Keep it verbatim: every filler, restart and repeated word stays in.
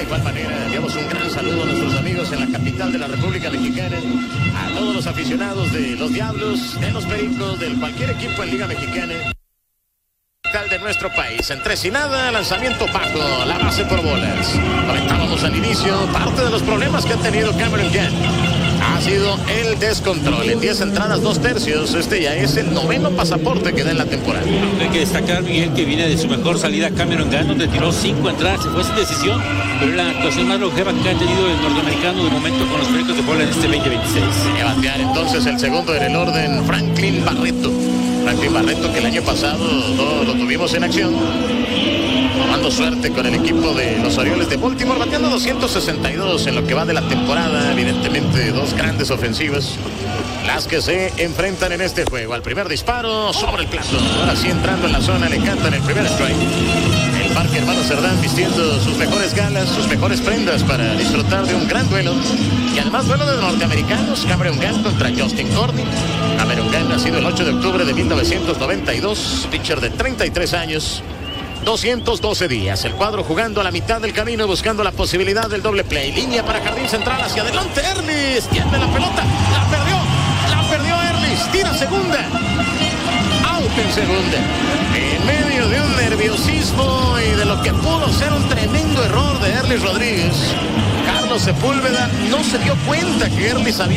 De igual manera, enviamos un gran saludo a nuestros amigos en la capital de la República Mexicana, a todos los aficionados de los Diablos, de los Pericos, de cualquier equipo en Liga Mexicana de nuestro país. En tres y nada, lanzamiento bajo, la base por bolas. Comentábamos al inicio, parte de los problemas que ha tenido Cameron Young ha sido el descontrol. En diez entradas, dos tercios. Este ya es el noveno pasaporte que da en la temporada. Hay que destacar, Miguel, que viene de su mejor salida Cameron Young, donde tiró cinco entradas, se fue sin decisión, pero es la actuación más longeva que ha tenido el norteamericano de momento con los Pericos de Puebla en este veinte veintiséis. Va a batear entonces el segundo en el orden, Franklin Barreto. Franklin Barreto, que el año pasado no lo tuvimos en acción, tomando suerte con el equipo de los Orioles de Baltimore, bateando doscientos sesenta y dos en lo que va de la temporada. Evidentemente dos grandes ofensivas las que se enfrentan en este juego. Al primer disparo sobre el plato, ahora sí entrando en la zona, le cantan el primer strike. El Parque Hermano Cerdán vistiendo sus mejores galas, sus mejores prendas para disfrutar de un gran duelo. Y además duelo de norteamericanos, Cameron Young contra Justin Corney. Cameron Young nacido el ocho de octubre de mil novecientos noventa y dos, pitcher de treinta y tres años, doscientos doce días. El cuadro jugando a la mitad del camino, buscando la posibilidad del doble play. Línea para jardín central, hacia adelante Erlis, tiene la pelota, la perdió, la perdió Erlis, tira segunda, out en segunda. En medio de un nerviosismo y de lo que pudo ser un tremendo error de Erlis Rodríguez, Carlos Sepúlveda no se dio cuenta que Erlis había